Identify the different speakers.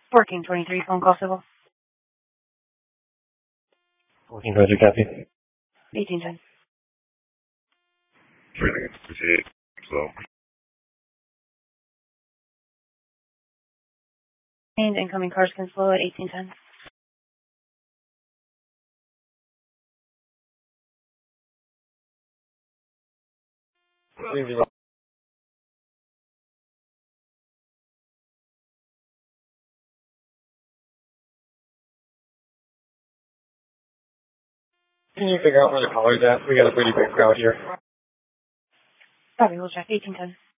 Speaker 1: 1423, phone call civil.
Speaker 2: 1423, copy.
Speaker 1: 1810.
Speaker 3: Trailing 58, so.
Speaker 1: And incoming cars can slow at 1810.
Speaker 2: Can you figure out where the caller's at? We got a pretty big crowd here.
Speaker 1: Copy, we'll check 1810.